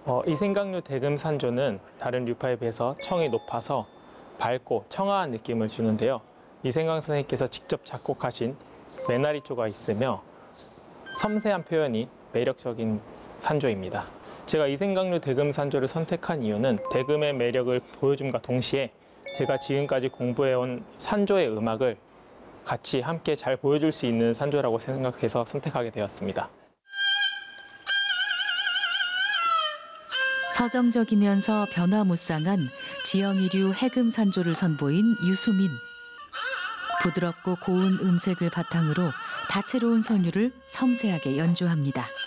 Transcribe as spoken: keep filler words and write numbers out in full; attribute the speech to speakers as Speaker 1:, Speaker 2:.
Speaker 1: 어, 이생각류 대금산조는 다른 류파에 비해서 청이 높아서 밝고 청아한 느낌을 주는데요. 이생강 선생님께서 직접 작곡하신 메나리조가 있으며 섬세한 표현이 매력적인 산조입니다. 제가 이생각류 대금산조를 선택한 이유는 대금의 매력을 보여줌과 동시에 제가 지금까지 공부해온 산조의 음악을 같이 함께 잘 보여줄 수 있는 산조라고 생각해서 선택하게 되었습니다.
Speaker 2: 서정적이면서 변화무쌍한 지영이류 해금산조를 선보인 유수민. 부드럽고 고운 음색을 바탕으로 다채로운 선율을 섬세하게 연주합니다.